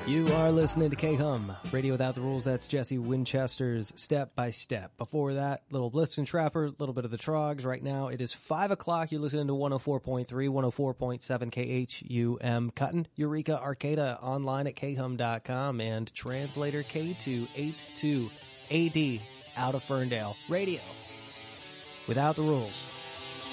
You are listening to K-Hum, Radio Without the Rules. That's Jesse Winchester's Step by Step. Before that, little Blitzen Trapper, a little bit of the Trogs. Right now, it is 5 o'clock. You're listening to 104.3, 104.7 KHUM. Cutting Eureka Arcata online at khum.com and translator K282AD out of Ferndale. Radio Without the Rules.